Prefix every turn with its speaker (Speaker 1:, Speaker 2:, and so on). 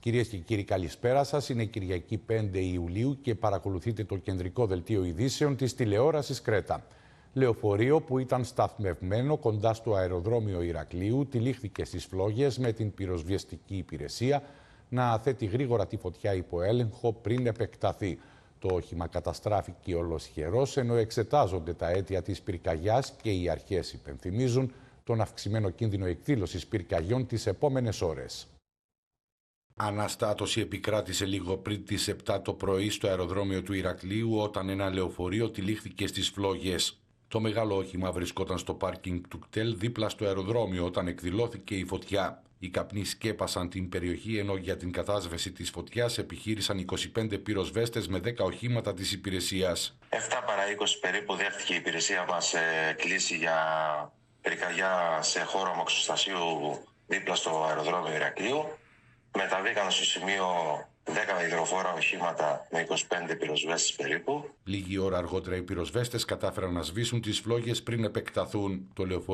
Speaker 1: Κυρίες και κύριοι, καλησπέρα σας. Είναι Κυριακή 5 Ιουλίου και παρακολουθείτε το κεντρικό δελτίο ειδήσεων της τηλεόρασης Κρέτα. Λεωφορείο που ήταν σταθμευμένο κοντά στο αεροδρόμιο Ηρακλείου τυλίχθηκε στις φλόγες με την πυροσβεστική υπηρεσία να θέτει γρήγορα τη φωτιά υπό έλεγχο πριν επεκταθεί. Το όχημα καταστράφηκε ολοσχερός ενώ εξετάζονται τα αίτια της πυρκαγιάς και οι αρχές υπενθυμίζουν τον αυξημένο κίνδυνο εκδήλωσης πυρκαγιών τις επόμενες ώρες. Αναστάτωση επικράτησε λίγο πριν τις 7 το πρωί στο αεροδρόμιο του Ηρακλείου όταν ένα λεωφορείο τυλίχθηκε στις φλόγες. Το μεγάλο όχημα βρισκόταν στο πάρκινγκ του κτέλ δίπλα στο αεροδρόμιο όταν εκδηλώθηκε η φωτιά. Οι καπνοί σκέπασαν την περιοχή ενώ για την κατάσβεση της φωτιάς επιχείρησαν 25 πυροσβέστες με 10 οχήματα της υπηρεσίας.
Speaker 2: 7 παρά 20 περίπου δέχτηκε η υπηρεσία μας κλήση για πυρκαγιά σε χώρο αμαξοστασίου δίπλα στο αεροδρόμιο Ηρακλείου. Μεταβήκαν στο σημείο 10 υδροφόρα οχήματα με 25 πυροσβέστες περίπου.
Speaker 1: Λίγη ώρα αργότερα οι πυροσβέστες κατάφεραν να σβήσουν τις φλόγες πριν επεκταθούν. Το λεωφορείο